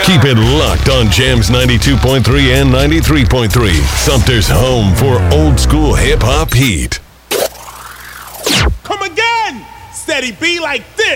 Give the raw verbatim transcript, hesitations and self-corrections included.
Keep it locked on Jams ninety-two point three and ninety-three point three. Sumter's home for old school hip hop heat. Come again! Steady B like this.